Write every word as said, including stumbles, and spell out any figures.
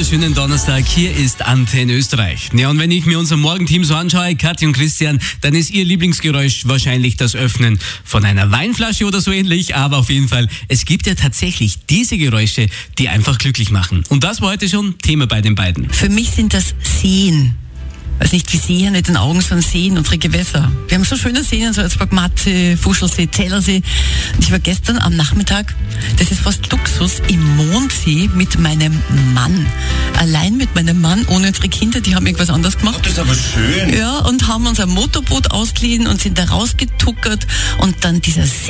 wunderschönen Donnerstag. Hier ist Antenne Österreich. Ja, und wenn ich mir unser Morgenteam so anschaue, Kathi und Christian, dann ist ihr Lieblingsgeräusch wahrscheinlich das Öffnen von einer Weinflasche oder so ähnlich. Aber auf jeden Fall, es gibt ja tatsächlich diese Geräusche, die einfach glücklich machen. Und das war heute schon Thema bei den beiden. Für mich sind das Seen. Also nicht wie Seen mit den Augen, sondern Seen, unsere Gewässer. Wir haben so schöne Seen, so Salzburg, Matze, Fuschelsee, Zellersee. Und ich war gestern am Nachmittag, das ist fast Luxus, im Mondsee mit meinem Mann. Allein mit meinem Mann, ohne unsere Kinder, die haben irgendwas anderes gemacht. Oh, das ist aber schön. Ja, und haben uns ein Motorboot ausgeliehen und sind da rausgetuckert und dann dieser See.